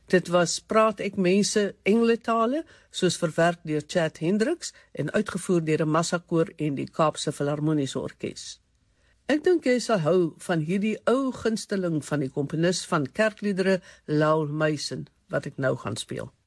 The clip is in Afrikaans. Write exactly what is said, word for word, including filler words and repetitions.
Dit was Praat ek mense Engletale, soos verwerk deur Chad Hendricks en uitgevoer deur 'n massakoor en die Kaapse Filharmoniese Orkees. Ek dink jy sal hou van hierdie ou gunsteling van die komponis van kerkliedere, Lowell Mason, wat ek nou gaan speel.